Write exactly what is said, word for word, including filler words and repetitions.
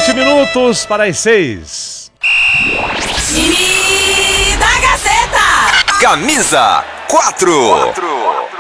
vinte minutos para as seis. Time da Gazeta. Camisa quatro.